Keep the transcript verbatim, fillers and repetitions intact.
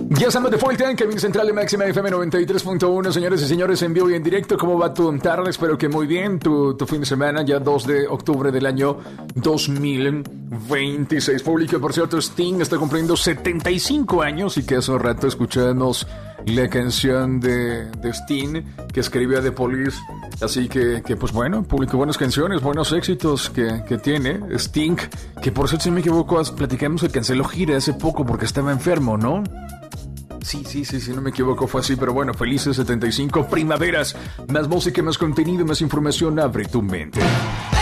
Ya estamos de vuelta en Cabina Central de Máxima F M noventa y tres punto uno, señores y señores, en vivo y en directo. ¿Cómo va tu tarde? Espero que muy bien. Tu, tu fin de semana, ya dos de octubre del año dos mil veintiséis. Público, por cierto, Sting está cumpliendo setenta y cinco años y que hace un rato escuchamos la canción de, de Sting que escribió The Police. Así que, que, pues bueno, público, buenas canciones, buenos éxitos que, que tiene Sting. Que por cierto, si me equivoco, platicamos que canceló gira hace poco porque estaba enfermo, ¿no? Sí, sí, sí, sí, no me equivoco, fue así, pero bueno, felices setenta y cinco primaveras. Más música, más contenido, más información, abre tu mente.